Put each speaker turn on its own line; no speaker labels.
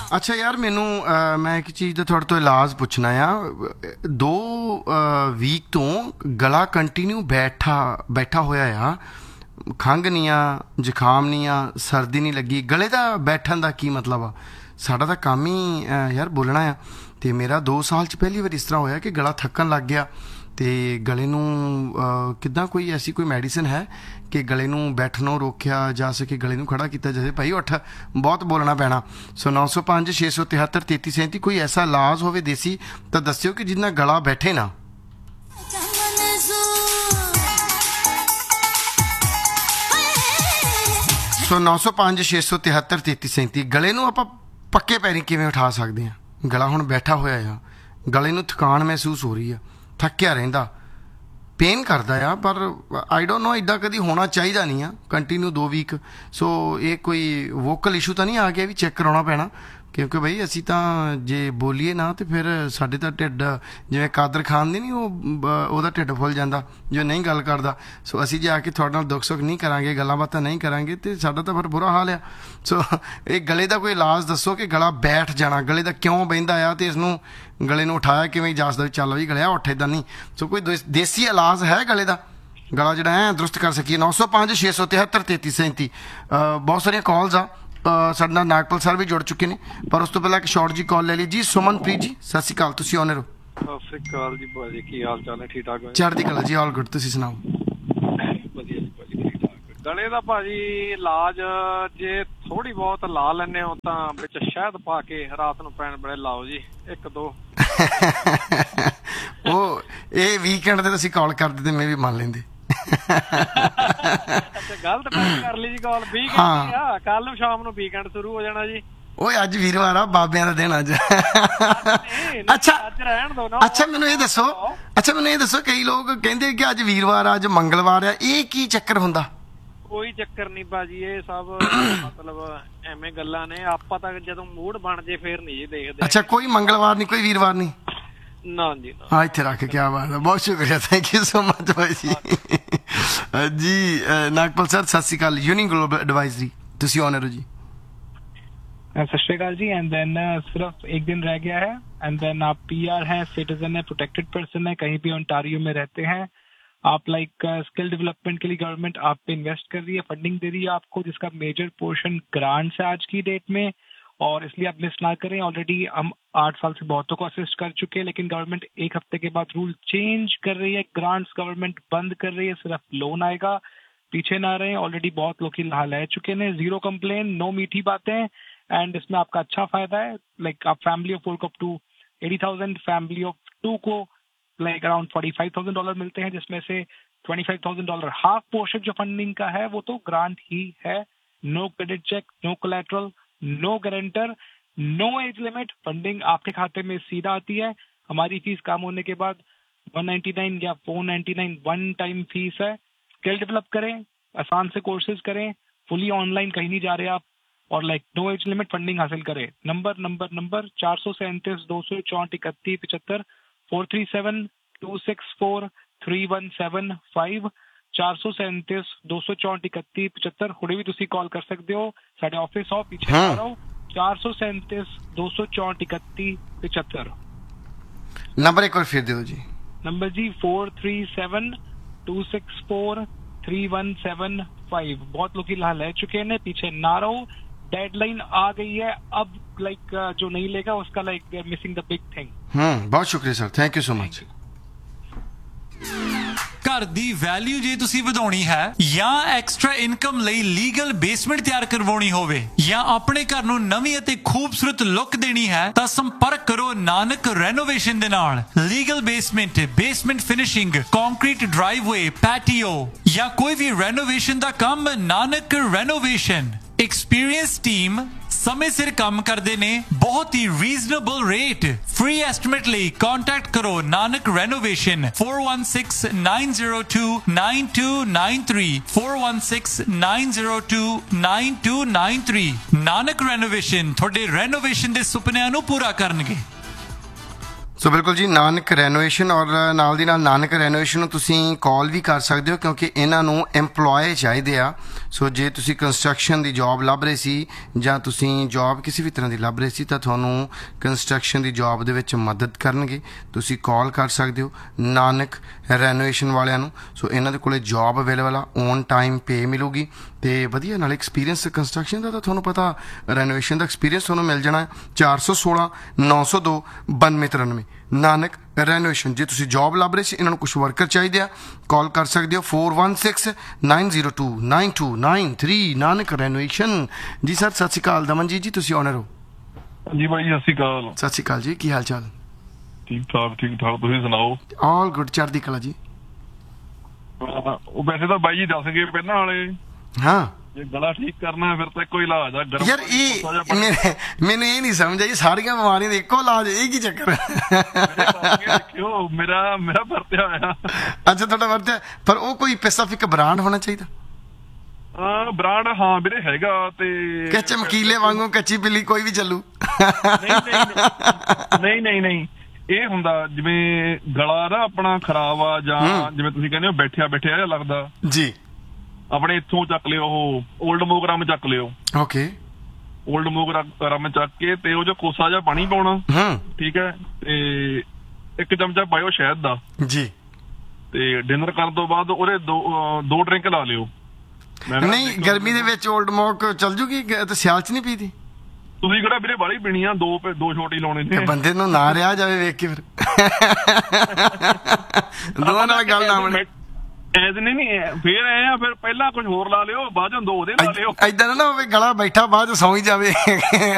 ਅੱਛਾ ਯਾਰ ਮੈਨੂੰ ਮੈਂ ਇੱਕ ਚੀਜ਼ ਦਾ ਤੁਹਾਡੇ ਤੋਂ ਇਲਾਜ ਪੁੱਛਣਾ ਆ 2 ਵੀਕ ਤੋਂ ਗਲਾ ਕੰਟੀਨਿਊ ਬੈਠਾ ਹੋਇਆ ਆ ਖੰਘ ਨਹੀਂ ਆ ਜ਼ੁਕਾਮ ਨਹੀਂ ਆ ਸਰਦੀ ਨਹੀਂ ਲੱਗੀ ਗਲੇ ਦਾ ਬੈਠਣ ਦਾ ਕੀ ਮਤਲਬ ਆ ਸਾਡਾ ਤਾਂ ਕੰਮ ਹੀ ਯਾਰ ਬੋਲਣਾ ਆ ਅਤੇ ਮੇਰਾ 2 ਸਾਲ 'ਚ ਪਹਿਲੀ ਵਾਰ ਇਸ ਤਰ੍ਹਾਂ ਹੋਇਆ ਕਿ ਗਲਾ ਥੱਕਣ ਲੱਗ ਗਿਆ ਅਤੇ ਗਲੇ ਨੂੰ ਕਿੱਦਾਂ ਕੋਈ ਐਸੀ ਕੋਈ ਮੈਡੀਸਨ ਹੈ ਕਿ ਗਲੇ ਨੂੰ ਬੈਠਣੋਂ ਰੋਕਿਆ ਜਾ ਸਕੇ ਗਲੇ ਨੂੰ ਖੜਾ ਕੀਤਾ ਜਾਵੇ ਭਾਈ ਉੱਠ ਬਹੁਤ ਬੋਲਣਾ ਪੈਣਾ ਸੋ 905 673 3337 ਕੋਈ ਐਸਾ ਇਲਾਜ ਹੋਵੇ ਦੇਸੀ ਤਾਂ ਦੱਸਿਓ ਕਿ ਜਿਹਦੇ ਨਾਲ ਗਲਾ ਬੈਠੇ ਨਾ ਸੋ 905 673 3337 ਗਲੇ ਨੂੰ ਆਪਾਂ ਪੱਕੇ ਪੈਰੀਂ ਕਿਵੇਂ ਉਠਾ ਸਕਦੇ ਹਾਂ ਗਲਾ ਹੁਣ ਬੈਠਾ ਹੋਇਆ ਆ ਗਲੇ ਨੂੰ ਥਕਾਨ ਮਹਿਸੂਸ ਹੋ ਰਹੀ ਆ ਥੱਕਿਆ ਰਹਿੰਦਾ ਪੇਨ ਕਰਦਾ ਆ ਪਰ ਆਈ ਡੋਂਟ ਨੋ ਇੱਦਾਂ ਕਦੀ ਹੋਣਾ ਚਾਹੀਦਾ ਨਹੀਂ ਆ ਕੰਟੀਨਿਊ 2 ਵੀਕ ਸੋ ਇਹ ਕੋਈ ਵੋਕਲ ਇਸ਼ੂ ਤਾਂ ਨਹੀਂ ਆ ਗਿਆ ਵੀ ਚੈੱਕ ਕਰਾਉਣਾ ਪੈਣਾ ਕਿਉਂਕਿ ਬਈ ਅਸੀਂ ਤਾਂ ਜੇ ਬੋਲੀਏ ਨਾ ਤਾਂ ਫਿਰ ਸਾਡੇ ਤਾਂ ਢਿੱਡ ਜਿਵੇਂ ਕਾਦਰ ਖਾਨ ਦੀ ਨਹੀਂ ਉਹਦਾ ਢਿੱਡ ਫੁੱਲ ਜਾਂਦਾ ਜੋ ਨਹੀਂ ਗੱਲ ਕਰਦਾ ਸੋ ਅਸੀਂ ਜੇ ਆ ਕੇ ਤੁਹਾਡੇ ਨਾਲ ਦੁੱਖ ਸੁੱਖ ਨਹੀਂ ਕਰਾਂਗੇ ਗੱਲਾਂ ਬਾਤਾਂ ਨਹੀਂ ਕਰਾਂਗੇ ਅਤੇ ਸਾਡਾ ਤਾਂ ਫਿਰ ਬੁਰਾ ਹਾਲ ਆ ਸੋ ਇਹ ਗਲੇ ਦਾ ਕੋਈ ਇਲਾਜ ਦੱਸੋ ਕਿ ਗਲਾ ਬੈਠ ਜਾਣਾ ਗਲੇ ਦਾ ਕਿਉਂ ਬਹਿੰਦਾ ਆ ਅਤੇ ਇਸਨੂੰ ਗਲੇ ਨੂੰ ਉਠਾਇਆ ਕਿਵੇਂ ਇਜਾਜ਼ਤ ਵੀ ਚੱਲ ਵੀ ਗਲਿਆ ਉੱਠ ਇੱਦਾਂ ਨਹੀਂ ਸੋ ਕੋਈ ਦੇਸੀ ਇਲਾਜ ਹੈ ਗਲੇ ਦਾ ਗਲਾ ਜਿਹੜਾ ਐ ਦਰੁਸਤ ਕਰ ਸਕੀਏ 905 673 3337 ਬਹੁਤ ਸਾਰੀਆਂ ਕਾਲਸ ਆ ਸਾਡੇ ਨਾਲ ਨਾਗਪਾਲ ਸਰ ਵੀ ਜੁੜ ਚੁੱਕੇ ਨੇ ਪਰ ਉਸ ਤੋਂ ਪਹਿਲਾਂ ਇੱਕ ਸ਼ਾਰਟ ਜੀ ਕਾਲ ਲੈ ਲਈ ਜੀ ਸੁਮਨਪ੍ਰੀਤ ਜੀ ਸਤਿ ਸ਼੍ਰੀ ਅਕਾਲ ਤੁਸੀਂ ਆਨਰ ਹੋ
ਸਤਿ ਸ਼੍ਰੀ ਅਕਾਲ ਜੀ ਭਾਜੀ ਕੀ ਹਾਲ ਚਾਲ ਹੈ ਠੀਕ ਠਾਕ
ਚੜ੍ਹਦੀ ਕਲਾ ਜੀ ਆਲ ਗੁੱਡ ਤੁਸੀਂ ਸੁਣਾਓ
ਵਧੀਆ ਜੀ ਭਾਜੀ ਠੀਕ ਠਾਕ ਗਲੇ ਦਾ ਭਾਜੀ ਇਲਾਜ ਜੇ ਥੋੜੀ ਬਹੁਤ ਲਾ ਲੈਂਦੇ ਹੋ ਤਾਂ ਵਿੱਚ ਸ਼ਹਿਦ ਪਾ ਕੇ ਰਾਤ ਨੂੰ ਪੈਣ ਵੇਲੇ ਲਾਓ ਜੀ 1-2
ਉਹ ਇਹ ਵੀਕਐਂਡ ਤੇ ਤੁਸੀਂ ਕਾਲ ਕਰਦੇ ਤੇ ਮੈਂ ਵੀ ਮੰਨ ਲੈਂਦੇ
ਗਲਤ ਕਰ ਲਈ ਜੀ ਕਾਲ ਵੀਕਐਂਡ ਆ ਕੱਲ ਨੂੰ ਸ਼ਾਮ ਨੂੰ ਵੀਕਐਂਡ ਸ਼ੁਰੂ ਹੋ ਜਾਣਾ ਜੀ ਓਏ
ਅੱਜ ਵੀਰਵਾਰ ਆ ਬਾਬਿਆਂ ਦਾ ਦਿਨ ਅੱਜ ਅੱਛਾ
ਅੱਜ ਰਹਿਣ ਦੋ ਨਾ
ਅੱਛਾ ਮੈਨੂੰ ਇਹ ਦੱਸੋ ਕਈ ਲੋਕ ਕਹਿੰਦੇ ਕਿ ਅੱਜ ਵੀਰਵਾਰ ਆ ਅੱਜ ਮੰਗਲਵਾਰ ਆ ਇਹ ਕੀ ਚੱਕਰ ਹੁੰਦਾ
ਕੋਈ ਚੱਕਰ ਨਹੀਂ ਬਾਜੀ ਇਹ ਸਭ ਮਤਲਬ ਐਵੇਂ ਗੱਲਾਂ ਨੇ ਆਪਾਂ ਤਾਂ ਜਦੋਂ ਮੂਡ ਬਣ ਜੇ ਫੇਰ ਨਹੀਂ ਜੀ ਦੇਖਦੇ
ਅੱਛਾ ਕੋਈ ਮੰਗਲਵਾਰ ਨਹੀਂ ਕੋਈ ਵੀਰਵਾਰ ਨਹੀਂ
ਨਾ ਜੀ
ਹਾਂ ਇੱਥੇ ਰੱਖ ਕਿਆ ਬਾਤ ਹੈ ਬਹੁਤ ਸ਼ੁਕਰੀਆ ਥੈਂਕ ਯੂ ਸੋ ਮਚ ਭਾਈ ਜੀ ਜੀ ਨਾਗਪਾਲ ਸਰ ਸਤਿ ਸ਼੍ਰੀ ਅਕਾਲ ਯੂਨੀ ਗਲੋਬਲ ਐਡਵਾਈਜ਼ਰੀ ਤੁਸੀਂ ਆਨਰ ਹੋ ਜੀ
सत श्री अकाल जी एंड देन सिर्फ एक दिन रह गया है एंड देन आप पीआर हैं सिटीजन है प्रोटेक्टेड पर्सन है कहीं भी ओंटारियो में रहते हैं आप लाइक स्किल डेवलपमेंट के लिए गवर्नमेंट आप पे इन्वेस्ट कर रही है फंडिंग दे रही है आपको जिसका मेजर पोर्शन ग्रांट्स है आज की डेट में और इसलिए आप मिस ना करें ऑलरेडी हम 8 साल से बहुतों को असिस्ट कर चुके हैं लेकिन गवर्नमेंट 1 हफ्ते के बाद रूल चेंज कर रही है ग्रांट्स गवर्नमेंट बंद कर रही है सिर्फ लोन आएगा पीछे ना रहे ऑलरेडी बहुत लोग हाल रह चुके हैं 0 कंप्लेन नो मीठी बातें एंड इसमें आपका अच्छा फायदा है लाइक आप फैमिली ऑफ 4 को अप टू 80,000 फैमिली ऑफ 2 को लाइक अराउंड $45,000 मिलते हैं जिसमें से $25,000 हाफ पोर्शन जो फंडिंग का है वो तो ग्रांट ही है no credit check no collateral no guarantor no age limit funding आपके खाते में सीधा आती है हमारी फीस काम होने के बाद 199 या 499 वन टाइम फीस है स्किल डेवलप करें आसान से कोर्सेज करें फुली ऑनलाइन कहीं नहीं जा रहे आप और like no age limit funding हासिल करे नंबर 437-264-3175 437-264-3175 437-264-3175 ਹੁਣੇ ਵੀ ਤੁਸੀਂ ਕਾਲ ਕਰ ਸਕਦੇ ਹੋ ਸਾਡੇ ਆਫਿਸ ਆਓ ਪਿੱਛੇ ਆ ਰਹੋ 437-264-3175
ਨੰਬਰ ਇੱਕ ਵਾਰ ਫਿਰ ਦਿਓ ਜੀ
ਨੰਬਰ ਜੀ 437-264-3175 बहुत लोग हाल रह चुके हैं पीछे ना रहो डेडलाइन आ गई है अब लाइक जो नहीं लेगा उसका like they are missing the big thing
बहुत शुक्रिया sir thank you so much
ਘਰ ਦੀ ਵੈਲਿਊ ਜੇ ਤੁਸੀਂ ਵਧਾਉਣੀ ਹੈ ਜਾਂ ਐਕਸਟਰਾ ਇਨਕਮ ਲਈ ਲੀਗਲ ਬੇਸਮੈਂਟ ਤਿਆਰ ਕਰਵਾਉਣੀ ਹੋਵੇ ਜਾਂ ਆਪਣੇ ਘਰ ਨੂੰ ਨਵੀਂ ਅਤੇ ਖੂਬਸੂਰਤ ਲੁੱਕ ਦੇਣੀ ਹੈ ਤਾਂ ਸੰਪਰਕ ਕਰੋ ਨਾਨਕ ਰੈਨੋਵੇਸ਼ਨ ਦੇ ਨਾਲ legal basement finishing concrete ਡਰਾਈਵਵੇ patio ਜਾਂ ਕੋਈ ਵੀ ਰੈਨੋਵੇਸ਼ਨ ਦਾ ਕੰਮ ਨਾਨਕ ਰੈਨੋਵੇਸ਼ਨ एक्सपीरियंस टीम समय सिर काम करते ने बहुत ही रीजनेबल रेट फ्री एस्टिमेट ਲਈ कांटेक्ट करो नानक रेनोवेशन 4169029293 4169029293 नानक रेनोवेशन ਤੁਹਾਡੇ रेनोवेशन ਦੇ ਸੁਪਨਿਆਂ ਨੂੰ ਪੂਰਾ ਕਰਨਗੇ
ਸੋ ਬਿਲਕੁਲ ਜੀ, ਨਾਨਕ ਰੈਨੋਵੇਸ਼ਨ ਔਰ ਨਾਲ ਦੀ ਨਾਲ ਨਾਨਕ ਰੈਨੋਵੇਸ਼ਨ ਨੂੰ ਤੁਸੀਂ ਕਾਲ ਵੀ ਕਰ ਸਕਦੇ ਹੋ, ਕਿਉਂਕਿ ਇਹਨਾਂ ਨੂੰ EMPLOYE ਚਾਹੀਦੇ ਆ। ਸੋ ਜੇ ਤੁਸੀਂ ਕੰਸਟਰਕਸ਼ਨ ਦੀ ਜੌਬ ਲੱਭ ਰਹੇ ਸੀ ਜਾਂ ਤੁਸੀਂ ਜੌਬ ਕਿਸੇ ਵੀ ਤਰ੍ਹਾਂ ਦੀ ਲੱਭ ਰਹੇ ਸੀ ਤਾਂ ਤੁਹਾਨੂੰ ਕੰਸਟਰਕਸ਼ਨ ਦੀ ਜੌਬ ਦੇ ਵਿੱਚ ਮਦਦ ਕਰਨਗੇ। ਤੁਸੀਂ ਕਾਲ ਕਰ ਸਕਦੇ ਹੋ ਨਾਨਕ ਰੈਨੋਵੇਸ਼ਨ ਵਾਲਿਆਂ ਨੂੰ। ਸੋ ਇਹਨਾਂ ਦੇ ਕੋਲੇ ਜੌਬ ਅਵੇਲੇਬਲ ਆ, ਔਨ ਟਾਈਮ ਪੇ ਮਿਲੂਗੀ ਤੇ ਵਧੀਆ ਨਾਲ ਐਕਸਪੀਰੀਅੰਸ ਕੰਸਟਰਕਸ਼ਨ ਦਾ ਤਾਂ ਤੁਹਾਨੂੰ ਪਤਾ, ਰੈਨੋਵੇਸ਼ਨ ਦਾ ਐਕਸਪੀਰੀਅੰਸ ਤੁਹਾਨੂੰ ਮਿਲ ਜਾਣਾ। 416 902 9293 ਨਾਨਕ ਰੈਨੋਵੇਸ਼ਨ। ਜੇ ਤੁਸੀਂ ਜੌਬ ਲੱਭ ਰਹੇ ਸੀ, ਇਹਨਾਂ ਨੂੰ ਕੁਝ ਵਰਕਰ ਚਾਹੀਦੇ ਆ, ਕਾਲ ਕਰ ਸਕਦੇ ਹੋ 4169 902 9293 ਨਾਨਕ ਰੈਨੋਵੇਸ਼ਨ। ਜੀ ਸਰ ਸਤਿ ਸ਼੍ਰੀ ਅਕਾਲ। ਦਮਨਜੀਤ ਜੀ ਤੁਸੀਂ ਆਨਰ ਹੋ।
ਜੀ ਬਾਈ ਸਤਿ ਸ਼੍ਰੀ ਅਕਾਲ।
ਸਤਿ ਸ਼੍ਰੀ ਅਕਾਲ ਜੀ, ਕੀ ਹਾਲ ਚਾਲ?
ਠੀਕ ਠਾਕ ਤੁਸੀਂ ਸੁਣਾਓ?
ਆਲ ਗੁੱਡ, ਚੜ੍ਹਦੀ ਕਲਾ ਜੀ।
ਉਹ ਵੈਸੇ ਤਾਂ ਬਾਈ ਜੀ ਦੱਸ ਗਏ ਪਹਿਲਾਂ ਵਾਲੇ,
ਹਾਂ
ਜੇ ਗਲਾ ਠੀਕ ਕਰਨਾ ਫਿਰ ਤਾਂ ਇੱਕੋ ਇਲਾਜ ਆ, ਗਰਮ
ਯਾਰ ਇਹ ਮੈਨੂੰ ਇਹ ਨਹੀਂ ਸਮਝ ਆਈ, ਸਾਰੀਆਂ ਬਿਮਾਰੀਆਂ ਦਾ ਇੱਕੋ ਇਲਾਜ, ਇਹ ਕੀ ਚੱਕਰ?
ਦੇਖਿਓ ਮੇਰਾ ਵਰਤਿਆ ਹੋਇਆ।
ਅੱਛਾ ਤੁਹਾਡਾ ਵਰਤਿਆ, ਪਰ ਉਹ ਕੋਈ ਸਪੈਸੀਫਿਕ ਬ੍ਰਾਂਡ ਹੋਣਾ ਚਾਹੀਦਾ।
ਬ੍ਰਾਂਡ ਹਾਂ ਵੀਰੇ ਹੈਗਾ ਤੇ
ਕਿ ਚਮਕੀਲੇ ਵਾਂਗੂ ਕੱਚੀ ਬਿੱਲੀ ਕੋਈ ਵੀ ਚੱਲੂ?
ਨਹੀਂ ਇਹ ਹੁੰਦਾ ਜਿਵੇਂ ਗਲਾ ਨਾ ਆਪਣਾ ਖਰਾਬ ਆ, ਜਾਂ ਜਿਵੇਂ ਤੁਸੀਂ ਕਹਿੰਦੇ ਹੋ ਬੈਠਿਆ ਜਿਹਾ ਲੱਗਦਾ
ਜੀ,
ਆਪਣੇ ਇੱਥੋਂ ਚੱਕ ਲਿਓ, ਉਹ 올ਡ ਮੋਗਰਾਮ ਚੱਕ ਲਿਓ।
ਓਕੇ,
올ਡ ਮੋਗਰਾਮ ਚੱਕ ਕੇ ਤੇ ਉਹ ਜੋ ਕੋਸਾ ਜਿਹਾ ਪਾਣੀ ਪਾਉਣਾ, ਠੀਕ ਹੈ, ਤੇ 1 ਚਮਚਾ ਪਾਇਓ ਸ਼ਹਿਦ ਦਾ
ਜੀ,
ਤੇ ਡਿਨਰ ਕਰਨ ਤੋਂ ਬਾਅਦ ਉਹਦੇ 2 ਡਰਿੰਕ ਲਾ ਲਿਓ।
ਨਹੀਂ ਗਰਮੀ ਦੇ ਵਿੱਚ 올ਡ ਮੋਕ ਚੱਲ ਜੂਗੀ ਤੇ ਸਿਆਲ ਚ ਨਹੀਂ ਪੀਦੀ?
ਤੁਸੀਂ ਕਿਹੜਾ ਵੀਰੇ ਵਾਲੀ ਪੀਣੀ ਆ, 2 ਛੋਟੇ ਲਾਉਣੇ ਨੇ।
ਬੰਦੇ ਨੂੰ ਨਾ ਰਿਹਾ ਜਾਵੇ ਵੇਖ ਕੇ, ਫਿਰ ਦੋਵਾਂ ਨਾਲ ਗੱਲ ਨਾ ਬਣੇ।
ਨਹੀਂ ਫੇਰ ਐ ਆ, ਫਿਰ ਪਹਿਲਾਂ ਕੁਝ ਹੋਰ ਲਾ ਲਿਓ, ਬਾਅਦ ਚੋਂ 2 ਉਹਦੇ ਲਾ ਲਿਓ।
ਏਦਾਂ ਨਾ ਹੋਵੇ ਗਲਾ ਬੈਠਾ ਬਾਅਦ ਚ ਸੌਂ ਹੀ ਜਾਵੇ।